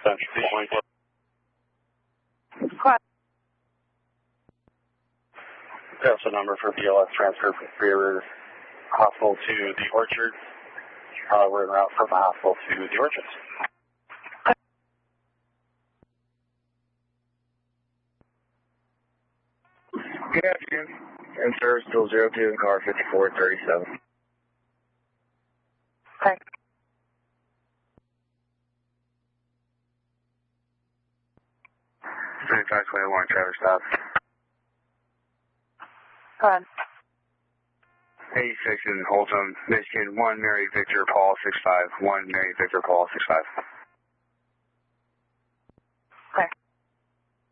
Central Point. That's the number for BLS transfer from Freer Hospital to the Orchard. We're en route from the hospital to the Orchards. Good afternoon. Enter still 02 in car 5437. Okay. Certified 21 Traverse stop. Go ahead. 86 in Holton, Michigan, 1 Mary Victor Paul 65, 1 Mary Victor Paul 65.